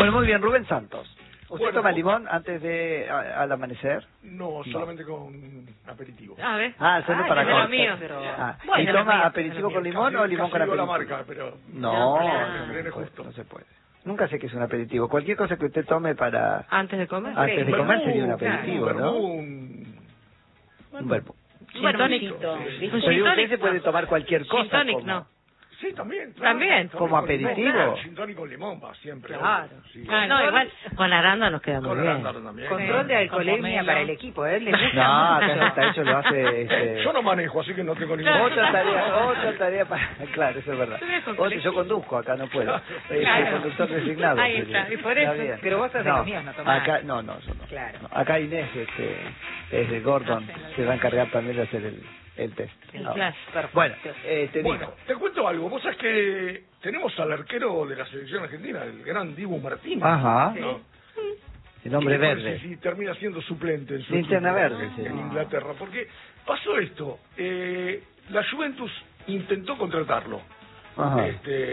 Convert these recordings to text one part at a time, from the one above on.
Bueno, muy bien, Rubén Santos. ¿Usted Bueno, toma limón antes de al amanecer? No, solamente con aperitivo. A ver. Solo para lo cortar. mío. ¿Y Bueno, toma lo aperitivo mío. con limón o limón con Casi digo aperitivo? la marca, pero No, no, no se puede. Nunca sé qué es un aperitivo. Cualquier cosa que usted tome para Antes de comer. antes de un comer vermú, sería un aperitivo, un ¿no? vermú, Un verbo. Gin tonic. Un Pero gin usted tonic, se puede tomar cualquier cosa Gin tonic, como... no. Sí, también. También. ¿Como aperitivo? Gin tonic con limón va siempre. Claro. Sí. No, igual con aranda nos queda muy Con bien. arándano también. Control de alcoholemia para el equipo, ¿eh? Le gusta No, mucho. acá está hecho, lo hace... Yo no manejo, así que no tengo ningún Otra tarea para... Claro, eso es verdad. Yo conduzco, acá no puedo. Claro. Soy conductor designado. Ahí sería. está, y por Está eso. bien. Pero vos sos de los míos, no tomás. Acá, no, yo no. Claro. No, acá Inés, es de Gordon, se va a encargar también de hacer el test. El No. flash. Bueno, te Bueno, digo. te cuento algo. Vos sabés que tenemos al arquero de la selección argentina, el gran Dibu Martínez. Ajá. ¿no? El hombre ¿Qué te parece verde. si termina siendo suplente en su Linterna equipo verde, sí. en Inglaterra? Porque pasó esto. La Juventus intentó contratarlo. Ajá.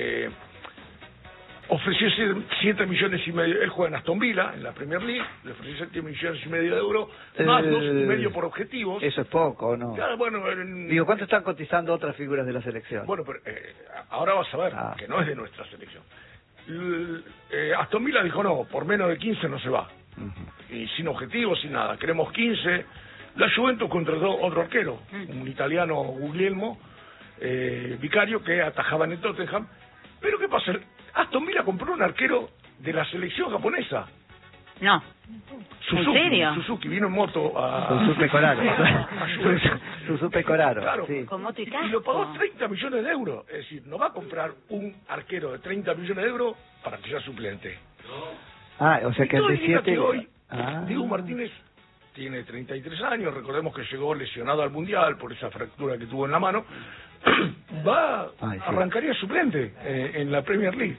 Ofreció 7 millones y medio. Él juega en Aston Villa, en la Premier League. Le ofreció 7 millones y medio de euros, más 2,5 por objetivos. Eso es poco, ¿o no? Claro, bueno, Digo, ¿cuánto están cotizando otras figuras de la selección? bueno, pero ahora vas a ver que no es de nuestra selección. Aston Villa dijo no, por menos de 15 no se va. Y sin objetivos, sin nada. Queremos 15. La Juventus contrató otro arquero, un italiano, Guglielmo, Vicario, que atajaba en el Tottenham. Pero ¿qué pasa? Aston Villa compró un arquero de la selección japonesa. No. Suzuki, ¿En serio? Suzuki vino en moto a... Suzuki Coraro. a Juventus. Suzuki Coraro, Claro. sí. Con moto y Y casco. lo pagó 30 millones de euros. Es decir, no va a comprar un arquero de 30 millones de euros para que sea suplente. O sea que el Todo de indica 7... que hoy Diego Martínez tiene 33 años, recordemos que llegó lesionado al Mundial por esa fractura que tuvo en la mano, arrancaría suplente en la Premier League.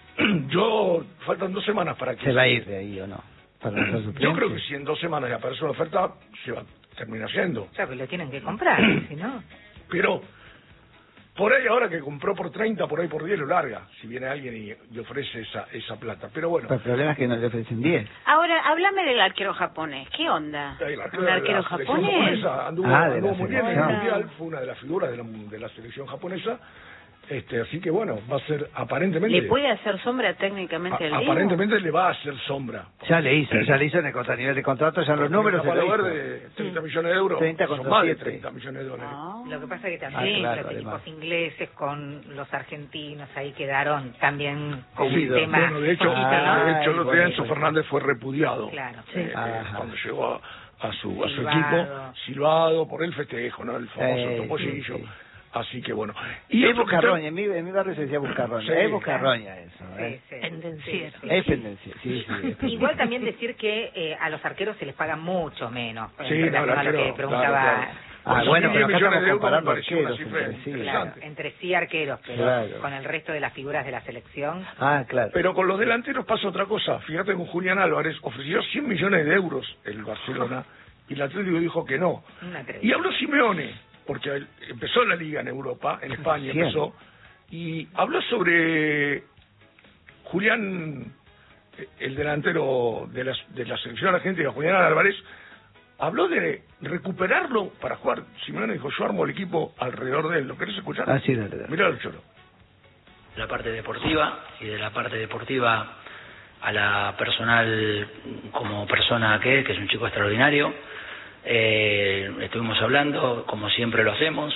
Faltan 2 semanas para que... ¿Se va a ir de ahí o no? Para ser suplente. Yo creo que si en 2 semanas le aparece una oferta, se va a terminar yendo. O sea, que lo tienen que comprar, si no. Pero por ahí ahora que compró por 30, por ahí por 10 lo larga, si viene alguien y ofrece esa plata. Pero bueno, Pero el problema es que no le ofrecen 10. Ahora, háblame del arquero japonés. ¿Qué onda? el ¿Un arquero japonés? Anduvo de la muy bien en el selección. Mundial, fue una de las figuras de la selección japonesa. Así que bueno, va a ser aparentemente... ¿Le puede hacer sombra técnicamente al Diego? Aparentemente le va a hacer sombra. Ya le hizo en el a nivel de contrato, ya los números se Para lo hizo. Verde, 30 millones de euros, 30 son contra más de 7. 30 millones de dólares. Lo que pasa es que también claro, los además. equipos ingleses con los argentinos ahí quedaron también con Sí, un tema. bueno, de hecho, poquito, ¿no? el otro día bueno, Enzo bueno. Fernández fue repudiado. Claro. Cuando llegó a su Silvado. equipo, silbado por el festejo, ¿no? El famoso Sí, topollillo. sí. Así que bueno. Y es otro que buscarroña, en mi barrio se decía buscarroña. Sí, Es buscarroña eso, Sí, sí. Pendenciero. Sí, sí. Es pendencia, sí. Igual también decir que a los arqueros se les paga mucho menos Sí, en relación a lo que preguntaba. Bueno, pero acá 10 millones estamos de euros comparando me pareció una arqueros cifra entre sí. Claro, interesante. entre sí arqueros, pero Claro. con el resto de las figuras de la selección. Claro. Pero con los delanteros pasa otra cosa. Fíjate, con Julián Álvarez ofreció 100 millones de euros el Barcelona y el Atlético dijo que no. Una tremenda. Y habló Simeone, porque empezó la liga en Europa, en España empezó, y habló sobre Julián, el delantero de la selección argentina, Julián Álvarez, habló de recuperarlo para jugar. Simeone dijo, yo armo el equipo alrededor de él. ¿Lo querés escuchar? Así de verdad. Mirá el cholo. La parte deportiva, y de la parte deportiva a la personal como persona que es un chico extraordinario. Estuvimos hablando, como siempre lo hacemos,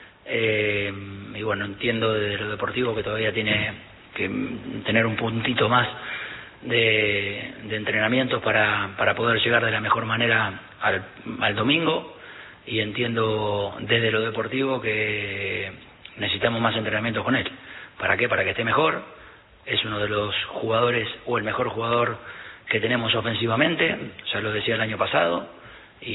y bueno, entiendo desde lo deportivo que todavía tiene que tener un puntito más de entrenamientos para poder llegar de la mejor manera al domingo, y entiendo desde lo deportivo que necesitamos más entrenamientos con él. ¿Para qué? Para que esté mejor. Es uno de los jugadores, o el mejor jugador que tenemos ofensivamente, ya lo decía el año pasado,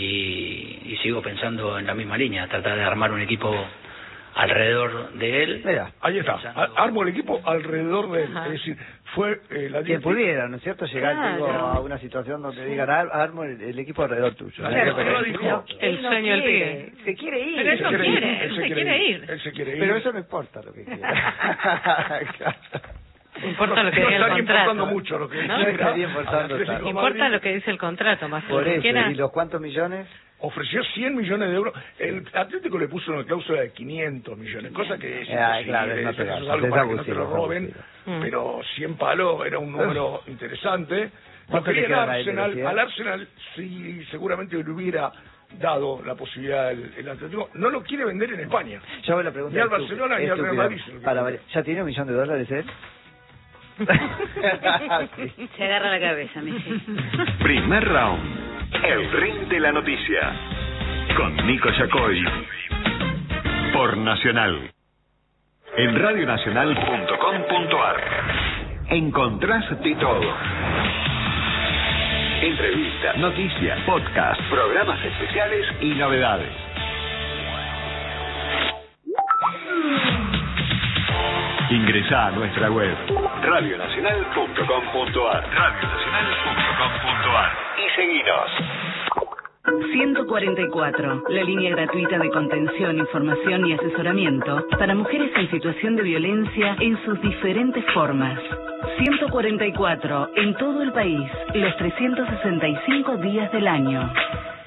y sigo pensando en la misma línea, tratar de armar un equipo alrededor de él. Mira, ahí está, armo el equipo alrededor de él. Es decir, fue la quien pudiera, ¿no es cierto? Llegar Claro. a una situación donde digan, armo el equipo alrededor tuyo. Claro, pero dijo, El Él no sueño del quiere, pibe. se quiere ir. Pero él no quiere, él se quiere ir. Él se quiere ir. Pero eso no importa lo que quiera. Importa lo que diga el estaría contrato. importando mucho lo que ¿No? dijera estaría importando Atlético tanto. de Importa Madrid. lo que dice el contrato, más que Por lo que eso, quiera. ¿y los cuántos millones? Ofreció 100 millones de euros. El Atlético le puso una cláusula de 500 millones, cosa que es claro, imposible, no eso te es da, algo es para que no te abusivo, lo es roben, abusivo. pero 100 palos era un número interesante. Lo ¿Cuánto le quería quedan el ahí de Arsenal, velocidad? al Arsenal sí, seguramente le hubiera dado la posibilidad el Atlético. No lo quiere vender en España. Yo hago la pregunta Ni al estúpida, Barcelona ni al Real Madrid. ¿Ya tiene $1 millón él? Sí. Se agarra la cabeza, Messi. Primer round. El ring de la noticia. Con Nico Yacoy. Por Nacional. En radionacional.com.ar encontrás de todo. Entrevistas, noticias, podcasts, programas especiales y novedades. Ingresá a nuestra web radionacional.com.ar y seguinos. 144, la línea gratuita de contención, información y asesoramiento para mujeres en situación de violencia en sus diferentes formas. 144, en todo el país, los 365 días del año.